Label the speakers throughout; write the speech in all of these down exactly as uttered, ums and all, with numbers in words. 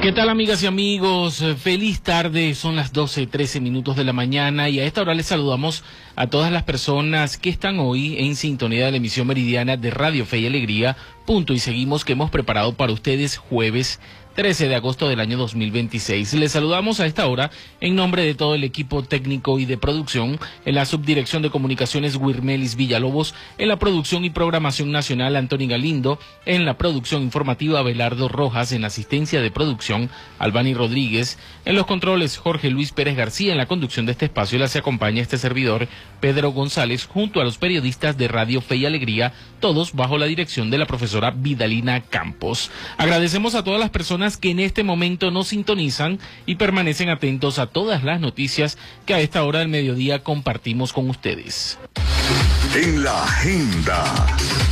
Speaker 1: ¿Qué tal, amigas y amigos? Feliz tarde, son las doce, trece minutos de la mañana y a esta hora les saludamos a todas las personas que están hoy en sintonía de la emisión meridiana de Radio Fe y Alegría. Punto y seguimos que hemos preparado para ustedes jueves trece de agosto del año dos mil veintiséis. Les saludamos a esta hora en nombre de todo el equipo técnico y de producción, en la subdirección de comunicaciones Wirmelis Villalobos, en la producción y programación nacional Anthony Galindo, en la producción informativa Abelardo Rojas, en la asistencia de producción Albani Rodríguez, en los controles Jorge Luis Pérez García, en la conducción de este espacio les acompaña este servidor Pedro González, junto a los periodistas de Radio Fe y Alegría, todos bajo la dirección de la profesora Vidalina Campos. Agradecemos a todas las personas que en este momento nos sintonizan y permanecen atentos a todas las noticias que a esta hora del mediodía compartimos con ustedes.
Speaker 2: En la agenda.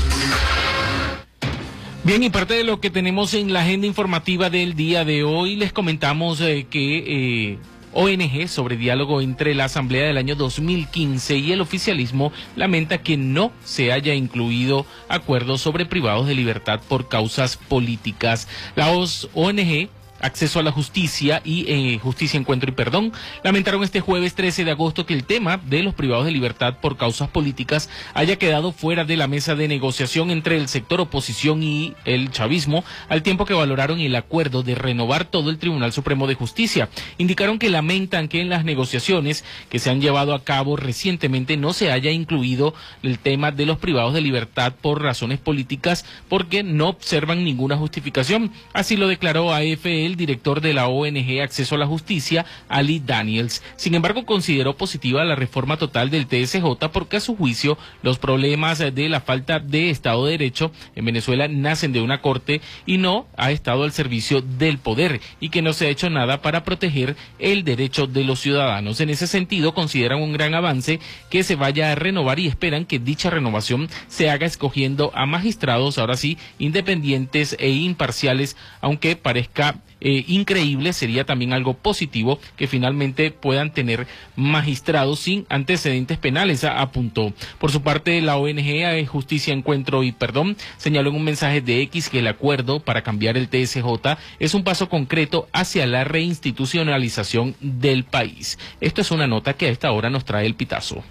Speaker 1: Bien, y parte de lo que tenemos en la agenda informativa del día de hoy, les comentamos eh, que... Eh, O N G sobre diálogo entre la Asamblea del año dos mil quince y el oficialismo lamenta que no se haya incluido acuerdos sobre privados de libertad por causas políticas. La O N G Acceso a la Justicia y eh, Justicia, Encuentro y Perdón lamentaron este jueves trece de agosto que el tema de los privados de libertad por causas políticas haya quedado fuera de la mesa de negociación entre el sector oposición y el chavismo, al tiempo que valoraron el acuerdo de renovar todo el Tribunal Supremo de Justicia. Indicaron que lamentan que en las negociaciones que se han llevado a cabo recientemente no se haya incluido el tema de los privados de libertad por razones políticas porque no observan ninguna justificación. Así lo declaró a F E el director de la O N G Acceso a la Justicia, Ali Daniels. Sin embargo, consideró positiva la reforma total del T S J porque a su juicio los problemas de la falta de Estado de Derecho en Venezuela nacen de una corte y no ha estado al servicio del poder y que no se ha hecho nada para proteger el derecho de los ciudadanos. En ese sentido, consideran un gran avance que se vaya a renovar y esperan que dicha renovación se haga escogiendo a magistrados, ahora sí, independientes e imparciales, aunque parezca Eh, increíble, sería también algo positivo que finalmente puedan tener magistrados sin antecedentes penales, apuntó. Por su parte, la O N G Justicia, Encuentro y Perdón señaló en un mensaje de X que el acuerdo para cambiar el T S J es un paso concreto hacia la reinstitucionalización del país. Esto es una nota que a esta hora nos trae el Pitazo.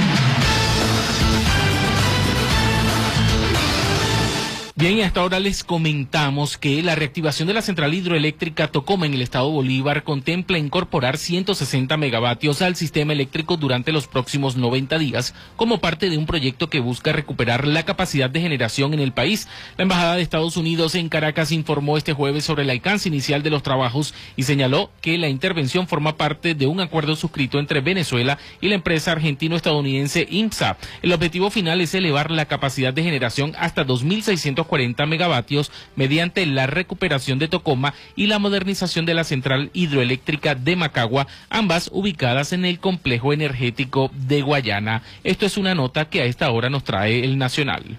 Speaker 1: Bien, y hasta ahora les comentamos que la reactivación de la central hidroeléctrica Tocoma en el estado Bolívar contempla incorporar ciento sesenta megavatios al sistema eléctrico durante los próximos noventa días como parte de un proyecto que busca recuperar la capacidad de generación en el país. La Embajada de Estados Unidos en Caracas informó este jueves sobre el alcance inicial de los trabajos y señaló que la intervención forma parte de un acuerdo suscrito entre Venezuela y la empresa argentino-estadounidense IMSA. El objetivo final es elevar la capacidad de generación hasta dos mil seiscientos cuarenta megavatios mediante la recuperación de Tocoma y la modernización de la central hidroeléctrica de Macagua, ambas ubicadas en el complejo energético de Guayana. Esto es una nota que a esta hora nos trae el Nacional.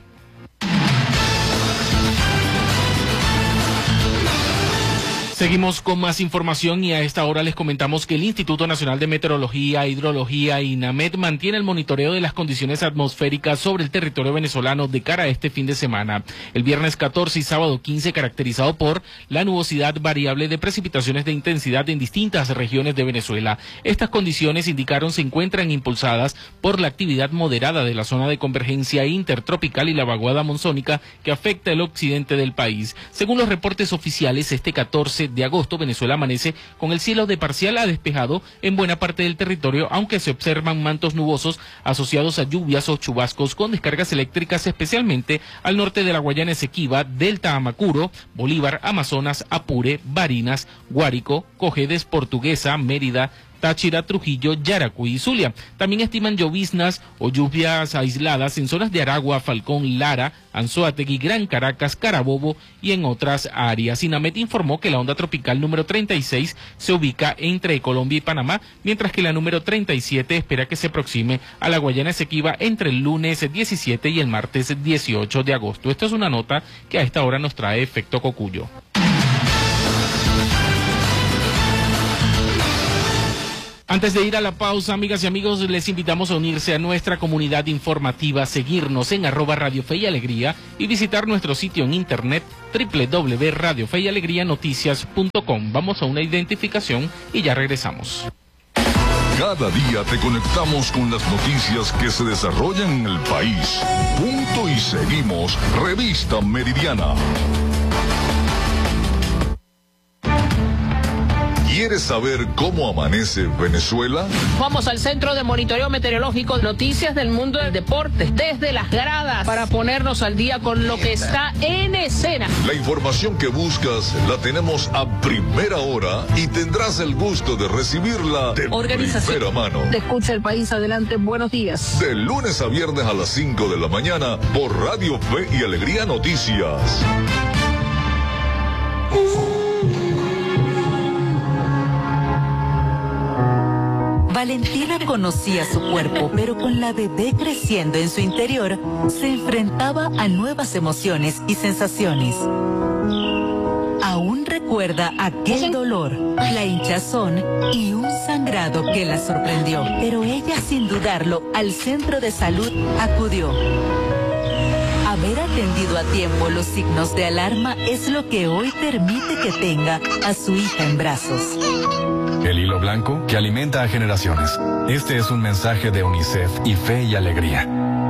Speaker 1: Seguimos con más información y a esta hora les comentamos que el Instituto Nacional de Meteorología, Hidrología, INAMET, mantiene el monitoreo de las condiciones atmosféricas sobre el territorio venezolano de cara a este fin de semana. El viernes catorce y sábado quince caracterizado por la nubosidad variable de precipitaciones de intensidad en distintas regiones de Venezuela. Estas condiciones, indicaron, se encuentran impulsadas por la actividad moderada de la zona de convergencia intertropical y la vaguada monzónica que afecta el occidente del país. Según los reportes oficiales, este catorce de agosto, Venezuela amanece con el cielo de parcial a despejado en buena parte del territorio, aunque se observan mantos nubosos asociados a lluvias o chubascos con descargas eléctricas, especialmente al norte de la Guayana Esequiba, Delta Amacuro, Bolívar, Amazonas, Apure, Barinas, Guárico, Cojedes, Portuguesa, Mérida, Táchira, Trujillo, Yaracuy y Zulia. También estiman lloviznas o lluvias aisladas en zonas de Aragua, Falcón, Lara, Anzoátegui, Gran Caracas, Carabobo y en otras áreas. INAMET informó que la onda tropical número treinta y seis se ubica entre Colombia y Panamá, mientras que la número treinta y siete espera que se aproxime a la Guayana Esequiba entre el lunes diecisiete y el martes dieciocho de agosto. Esto es una nota que a esta hora nos trae Efecto Cocuyo. Antes de ir a la pausa, amigas y amigos, les invitamos a unirse a nuestra comunidad informativa, seguirnos en arroba Radio Fe y Alegría y visitar nuestro sitio en internet doble u doble u doble u punto radio fe y alegría noticias punto com. Vamos a una identificación y ya regresamos.
Speaker 2: Cada día te conectamos con las noticias que se desarrollan en el país. Punto y seguimos. Revista Meridiana. ¿Quieres saber cómo amanece Venezuela?
Speaker 3: Vamos al Centro de Monitoreo Meteorológico, noticias del mundo del deporte, desde las gradas, para ponernos al día con lo que está en escena.
Speaker 2: La información que buscas la tenemos a primera hora y tendrás el gusto de recibirla de primera mano.
Speaker 3: Te escucha el país, adelante, buenos días.
Speaker 2: De lunes a viernes a las cinco de la mañana por Radio Fe y Alegría Noticias.
Speaker 4: Valentina conocía su cuerpo, pero con la bebé creciendo en su interior, se enfrentaba a nuevas emociones y sensaciones. Aún recuerda aquel dolor, la hinchazón y un sangrado que la sorprendió, pero ella, sin dudarlo, al centro de salud acudió. Haber atendido a tiempo los signos de alarma es lo que hoy permite que tenga a su hija en brazos.
Speaker 5: El hilo blanco que alimenta a generaciones. Este es un mensaje de UNICEF y Fe y Alegría.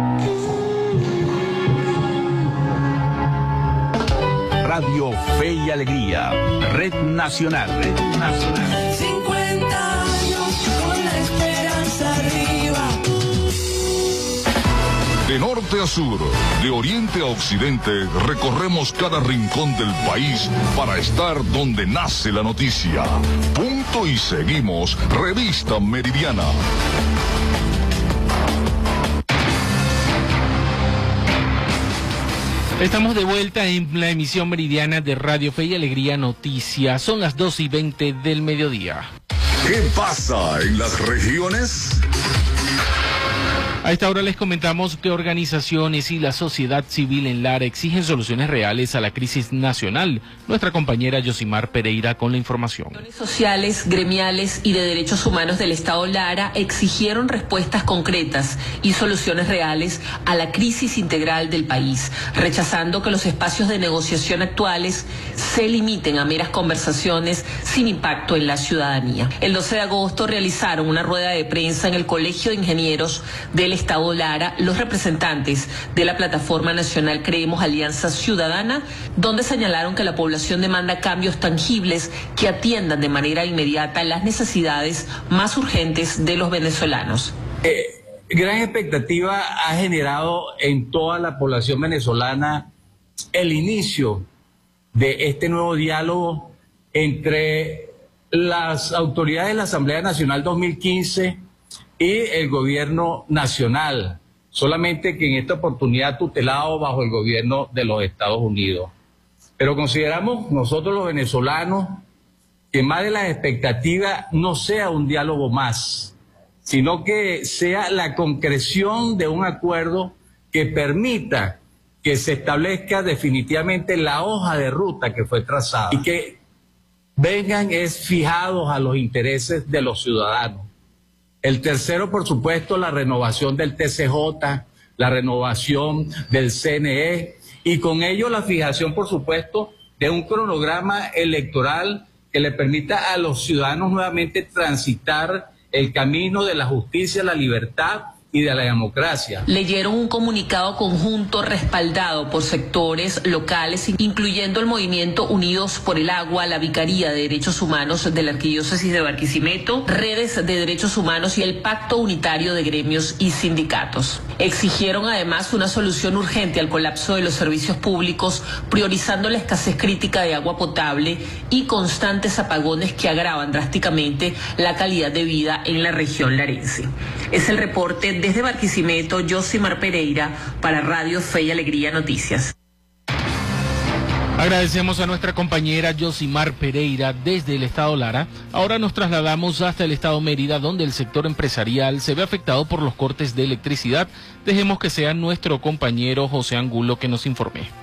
Speaker 6: Radio Fe y Alegría, Red Nacional. Red Nacional.
Speaker 7: cincuenta años con la esperanza arriba.
Speaker 2: De norte a sur, de oriente a occidente, recorremos cada rincón del país para estar donde nace la noticia. Punto y seguimos. Revista Meridiana.
Speaker 1: Estamos de vuelta en la emisión meridiana de Radio Fe y Alegría Noticias. Son las dos y veinte del mediodía.
Speaker 2: ¿Qué pasa en las regiones?
Speaker 1: A esta hora les comentamos que organizaciones y la sociedad civil en Lara exigen soluciones reales a la crisis nacional. Nuestra compañera Yosimar Pereira con la información.
Speaker 8: Organizaciones sociales, gremiales y de derechos humanos del Estado Lara exigieron respuestas concretas y soluciones reales a la crisis integral del país, rechazando que los espacios de negociación actuales se limiten a meras conversaciones sin impacto en la ciudadanía. El doce de agosto realizaron una rueda de prensa en el Colegio de Ingenieros del Estado Lara los representantes de la Plataforma Nacional Creemos Alianza Ciudadana, donde señalaron que la población demanda cambios tangibles que atiendan de manera inmediata las necesidades más urgentes de los venezolanos.
Speaker 9: Eh, gran expectativa ha generado en toda la población venezolana el inicio de este nuevo diálogo entre las autoridades de la Asamblea Nacional dos mil quince y el gobierno nacional, solamente que en esta oportunidad tutelado bajo el gobierno de los Estados Unidos. Pero consideramos nosotros los venezolanos que más de las expectativas no sea un diálogo más, sino que sea la concreción de un acuerdo que permita que se establezca definitivamente la hoja de ruta que fue trazada y que vengan es fijados a los intereses de los ciudadanos. El tercero, por supuesto, la renovación del T C J, la renovación del C N E y con ello la fijación, por supuesto, de un cronograma electoral que le permita a los ciudadanos nuevamente transitar el camino de la justicia, la libertad y de la democracia.
Speaker 8: Leyeron un comunicado conjunto respaldado por sectores locales, incluyendo el movimiento Unidos por el Agua, la Vicaría de Derechos Humanos de la Arquidiócesis de Barquisimeto, redes de derechos humanos y el Pacto Unitario de Gremios y Sindicatos. Exigieron además una solución urgente al colapso de los servicios públicos, priorizando la escasez crítica de agua potable y constantes apagones que agravan drásticamente la calidad de vida en la región larense. Es el reporte desde Barquisimeto, Yosimar Pereira, para Radio Fe y Alegría Noticias.
Speaker 1: Agradecemos a nuestra compañera Yosimar Pereira desde el estado Lara. Ahora nos trasladamos hasta el estado Mérida, donde el sector empresarial se ve afectado por los cortes de electricidad. Dejemos que sea nuestro compañero José Angulo que nos informe.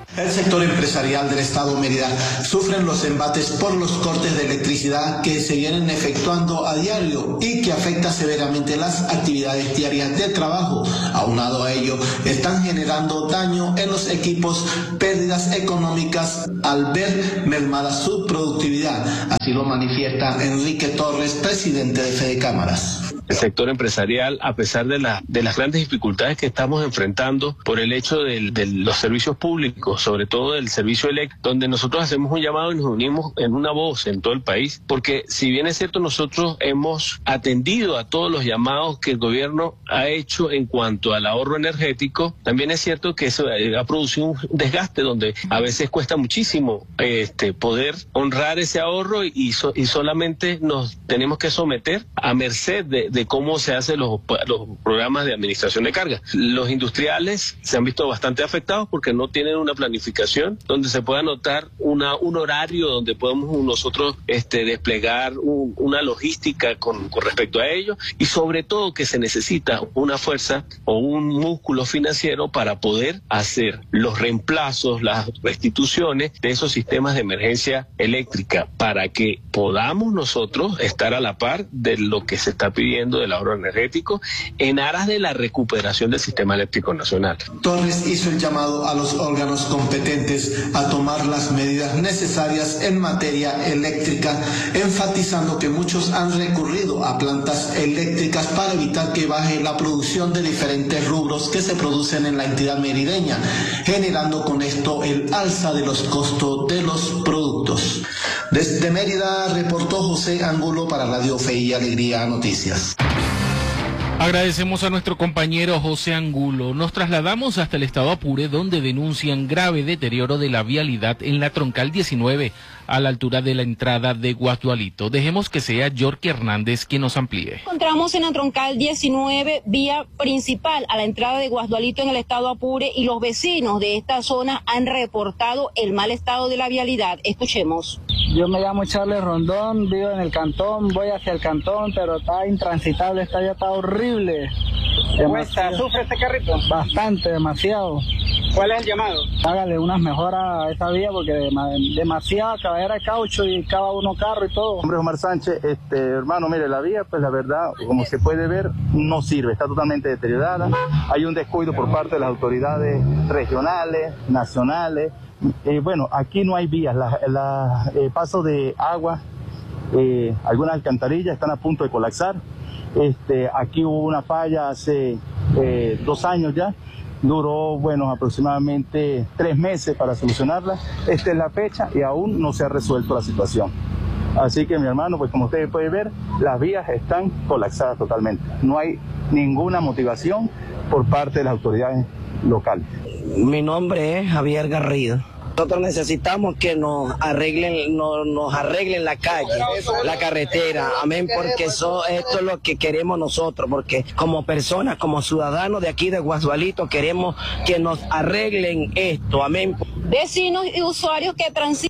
Speaker 10: El sector empresarial del estado Mérida sufren los embates por los cortes de electricidad que se vienen efectuando a diario y que afecta severamente las actividades diarias de trabajo. Aunado a ello, están generando daño en los equipos, pérdidas económicas al ver mermada su productividad. Así lo manifiesta Enrique Torres, presidente de Fede Cámaras.
Speaker 11: El sector empresarial, a pesar de, la, de las grandes dificultades que estamos enfrentando por el hecho de, de los servicios públicos, sobre todo del servicio eléctrico, donde nosotros hacemos un llamado y nos unimos en una voz en todo el país, porque si bien es cierto, nosotros hemos atendido a todos los llamados que el gobierno ha hecho en cuanto al ahorro energético, también es cierto que eso ha producido un desgaste donde a veces cuesta muchísimo este, poder honrar ese ahorro y, so, y solamente nos tenemos que someter a merced de, de cómo se hacen los, los programas de administración de carga. Los industriales se han visto bastante afectados porque no tienen una planificación donde se pueda anotar una, un horario donde podemos nosotros este, desplegar un, una logística con, con respecto a ello, y sobre todo que se necesita una fuerza o un músculo financiero para poder hacer los reemplazos, las restituciones de esos sistemas de emergencia eléctrica para que podamos nosotros estar a la par de lo que se está pidiendo del ahorro energético en aras de la recuperación del sistema eléctrico nacional.
Speaker 10: Torres hizo el llamado a los órganos competentes a tomar las medidas necesarias en materia eléctrica, enfatizando que muchos han recurrido a plantas eléctricas para evitar que baje la producción de diferentes rubros que se producen en la entidad merideña, generando con esto el alza de los costos de los productos. Desde Mérida reportó José Angulo para Radio Fe y Alegría Noticias.
Speaker 1: Agradecemos a nuestro compañero José Angulo. Nos trasladamos hasta el estado Apure, donde denuncian grave deterioro de la vialidad en la troncal diecinueve, a la altura de la entrada de Guasdualito. Dejemos que sea Yorky Hernández quien nos amplíe.
Speaker 12: Encontramos en la troncal diecinueve, vía principal a la entrada de Guasdualito en el estado Apure, y los vecinos de esta zona han reportado el mal estado de la vialidad. Escuchemos.
Speaker 13: Yo me llamo Charles Rondón, vivo en el cantón, voy hacia el cantón, pero está intransitable, está ya está horrible.
Speaker 14: ¿Cuesta? ¿Sufre este carrito?
Speaker 13: Bastante, demasiado.
Speaker 14: ¿Cuál es el llamado?
Speaker 13: Hágale unas mejoras a esta vía porque demasiada caballera de caucho y cada uno carro y todo.
Speaker 15: Hombre, Omar Sánchez, este, hermano, mire, la vía, pues la verdad, como se puede ver, no sirve, está totalmente deteriorada. Hay un descuido por parte de las autoridades regionales, nacionales. Eh, bueno, aquí no hay vías, la, la, el paso de agua, eh, algunas alcantarillas están a punto de colapsar. Este, aquí hubo una falla hace eh, dos años ya, duró, bueno, aproximadamente tres meses para solucionarla. Esta es la fecha y aún no se ha resuelto la situación. Así que, mi hermano, pues como ustedes pueden ver, las vías están colapsadas totalmente. No hay ninguna motivación por parte de las autoridades locales.
Speaker 16: Mi nombre es Javier Garrido. Nosotros necesitamos que nos arreglen, no, nos arreglen la calle, la carretera, amén, porque eso, esto es lo que queremos nosotros, porque como personas, como ciudadanos de aquí de Guasdualito, queremos que nos arreglen esto, amén.
Speaker 12: Vecinos y usuarios que transitan